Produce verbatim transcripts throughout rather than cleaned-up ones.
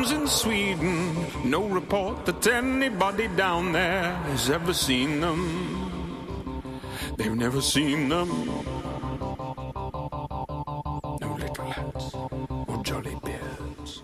gnomes in Sweden. No report that anybody down there has ever seen them. They've never seen them. No little hats or jolly beards.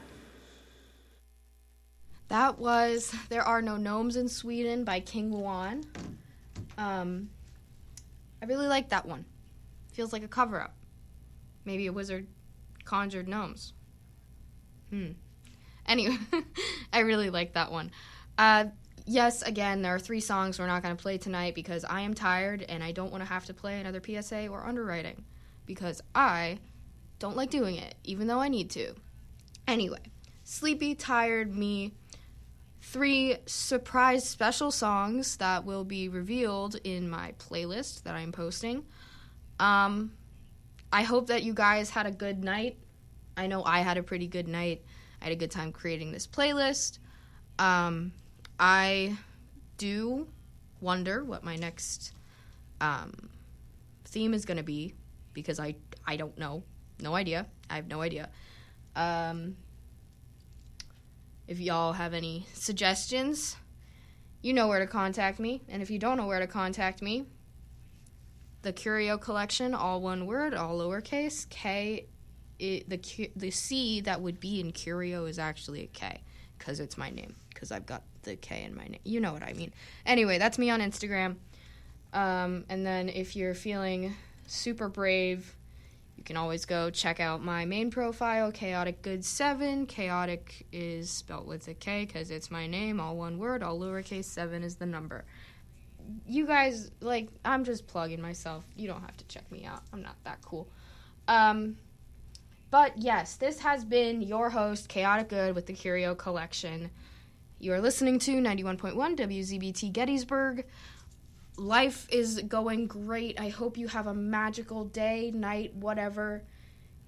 That was There Are No Gnomes in Sweden by King Luan. Um, I really like that one. Feels like a cover-up. Maybe a wizard conjured gnomes. Hmm. Anyway, I really like that one. Uh, yes, again, there are three songs we're not going to play tonight because I am tired and I don't want to have to play another P S A or underwriting because I don't like doing it, even though I need to. Anyway, sleepy, tired me. Three surprise special songs that will be revealed in my playlist that I'm posting. Um, I hope that you guys had a good night. I know I had a pretty good night. I had a good time creating this playlist. Um, I do wonder what my next um, theme is going to be because I, I don't know. No idea. I have no idea. Um... If y'all have any suggestions, you know where to contact me. And if you don't know where to contact me, the Curio Collection, all one word, all lowercase, K, it, the the C that would be in Curio is actually a K, because it's my name, because I've got the K in my name. You know what I mean. Anyway, that's me on Instagram. Um, and then if you're feeling super brave, you can always go check out my main profile, Chaotic Good seven. Chaotic is spelled with a K because it's my name, all one word, all lowercase, seven is the number. You guys, like, I'm just plugging myself. You don't have to check me out. I'm not that cool. Um, but, yes, this has been your host, Chaotic Good, with the Curio Collection. You are listening to ninety-one point one W Z B T Gettysburg. Life is going great. I hope you have a magical day, night, whatever.